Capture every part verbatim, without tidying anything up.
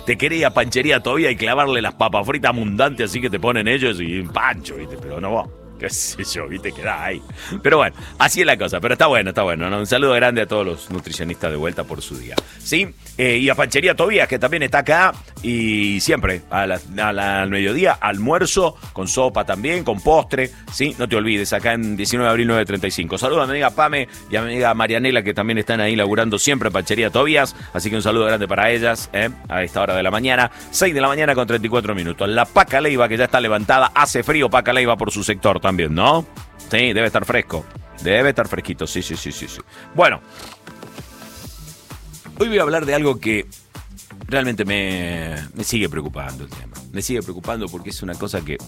te quería panchería todavía y clavarle las papas fritas abundantes así que te ponen ellos y un pancho, ¿viste? Pero no vos. Qué sé yo, viste, queda ahí. Pero bueno, así es la cosa. Pero está bueno, está bueno, ¿no? Un saludo grande a todos los nutricionistas de vuelta por su día. ¿Sí? Eh, y a Panchería Tobías, que también está acá. Y siempre, a la, a la, al mediodía, almuerzo, con sopa también, con postre. ¿Sí? No te olvides, acá en diecinueve de abril nueve treinta y cinco. Saludos a mi amiga Pame y a mi amiga Marianela, que también están ahí laburando siempre en Panchería Tobías. Así que un saludo grande para ellas, ¿eh? A esta hora de la mañana. seis de la mañana con treinta y cuatro minutos. La Paca Leiva, que ya está levantada. Hace frío Paca Leiva por su sector también, ¿no? Sí, debe estar fresco. Debe estar fresquito, sí, sí, sí, sí, sí. Bueno, hoy voy a hablar de algo que realmente me, me sigue preocupando el tema. Me sigue preocupando porque es una cosa que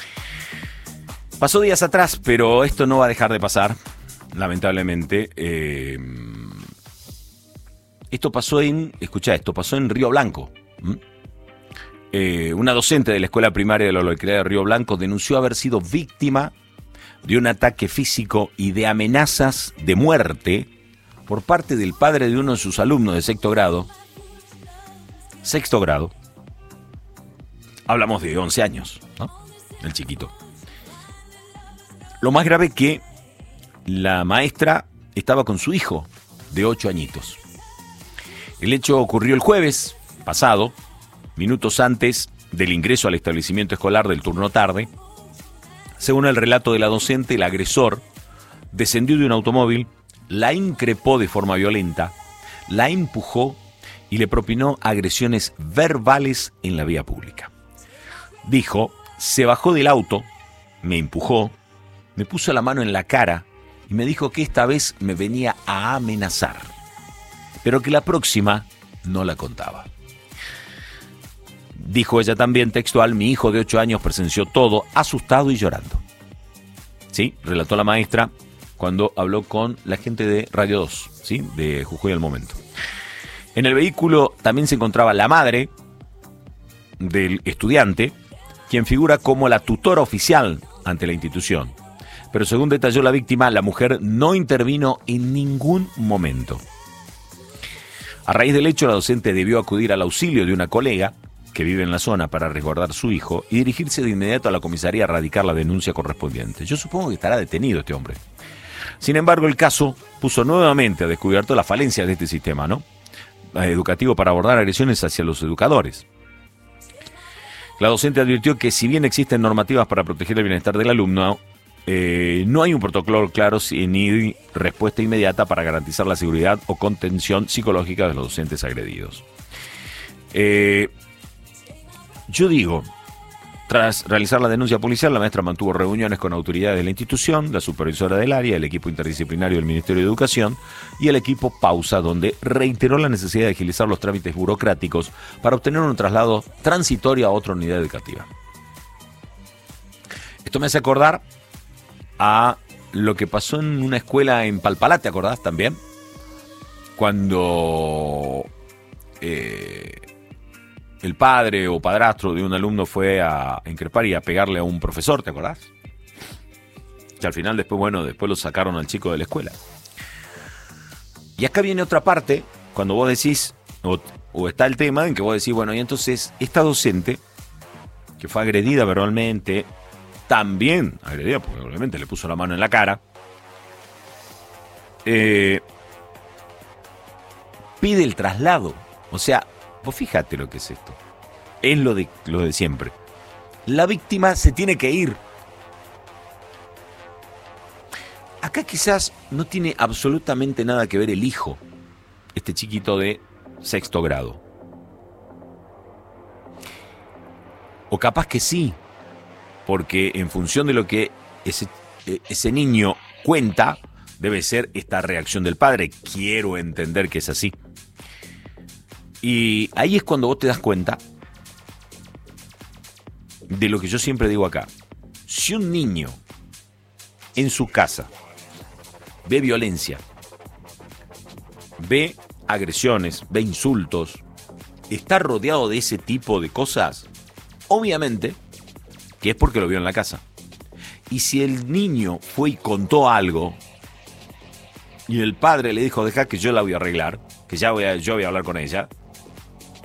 pasó días atrás, pero esto no va a dejar de pasar, lamentablemente. Eh, esto pasó en, escuchá, esto pasó en Río Blanco. ¿Mm? Eh, una docente de la escuela primaria de la localidad de Río Blanco denunció haber sido víctima de un ataque físico y de amenazas de muerte por parte del padre de uno de sus alumnos de sexto grado. Sexto grado. Hablamos de once años, ¿no? El chiquito. Lo más grave que la maestra estaba con su hijo de ocho añitos. El hecho ocurrió el jueves pasado, minutos antes del ingreso al establecimiento escolar del turno tarde. Según el relato de la docente, el agresor descendió de un automóvil, la increpó de forma violenta, la empujó y le propinó agresiones verbales en la vía pública. Dijo, se bajó del auto, me empujó, me puso la mano en la cara y me dijo que esta vez me venía a amenazar, pero que la próxima no la contaba. Dijo ella también textual, mi hijo de ocho años presenció todo, asustado y llorando. Sí, relató la maestra cuando habló con la gente de Radio dos, ¿sí? De Jujuy al momento. En el vehículo también se encontraba la madre del estudiante, quien figura como la tutora oficial ante la institución. Pero según detalló la víctima, la mujer no intervino en ningún momento. A raíz del hecho, la docente debió acudir al auxilio de una colega que vive en la zona para resguardar a su hijo y dirigirse de inmediato a la comisaría a radicar la denuncia correspondiente. Yo supongo que estará detenido este hombre. Sin embargo, el caso puso nuevamente a descubierto las falencias de este sistema, ¿no? educativo para abordar agresiones hacia los educadores. La docente advirtió que si bien existen normativas para proteger el bienestar del alumno, eh, no hay un protocolo claro ni respuesta inmediata para garantizar la seguridad o contención psicológica de los docentes agredidos. Eh, yo digo, tras realizar la denuncia policial, la maestra mantuvo reuniones con autoridades de la institución, la supervisora del área, el equipo interdisciplinario del Ministerio de Educación y el equipo Pausa, donde reiteró la necesidad de agilizar los trámites burocráticos para obtener un traslado transitorio a otra unidad educativa. Esto me hace acordar a lo que pasó en una escuela en Palpalá, ¿te acordás también? Cuando eh, el padre o padrastro de un alumno fue a increpar y a pegarle a un profesor, ¿te acordás? Y al final después, bueno, después lo sacaron al chico de la escuela. Y acá viene otra parte, cuando vos decís, o, o está el tema en que vos decís, bueno, y entonces esta docente, que fue agredida verbalmente, también agredida, porque obviamente le puso la mano en la cara, eh, pide el traslado. O sea, vos fíjate lo que es esto. Es lo de, lo de siempre. La víctima se tiene que ir. Acá quizás no tiene absolutamente nada que ver el hijo, este chiquito de sexto grado. O capaz que sí, porque en función de lo que ese, ese niño cuenta, debe ser esta reacción del padre. Quiero entender que es así. Y ahí es cuando vos te das cuenta de lo que yo siempre digo acá. Si un niño en su casa ve violencia, ve agresiones, ve insultos, está rodeado de ese tipo de cosas, obviamente que es porque lo vio en la casa. Y si el niño fue y contó algo y el padre le dijo, deja que yo la voy a arreglar, que ya voy a, yo voy a hablar con ella,